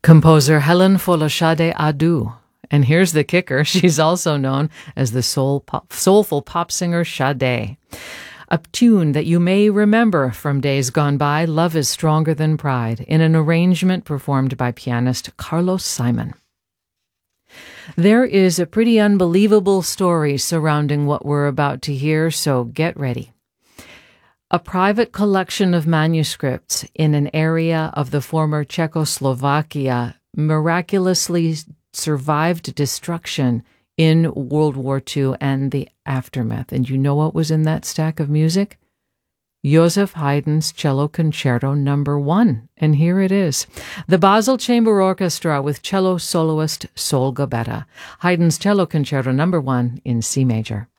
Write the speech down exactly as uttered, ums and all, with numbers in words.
Composer Helen Folashade Adu. And here's the kicker. She's also known as the soul pop, soulful pop singer Sade. A tune that you may remember from days gone by, Love is Stronger Than Pride, in an arrangement performed by pianist Carlos Simon. There is a pretty unbelievable story surrounding what we're about to hear, so get ready. A private collection of manuscripts in an area of the former Czechoslovakia miraculously survived destruction in World War Two and the aftermath. And you know what was in that stack of music? Joseph Haydn's Cello Concerto Number One. And here it is. The Basel Chamber Orchestra with cello soloist Sol Gabetta. Haydn's Cello Concerto Number One in C major.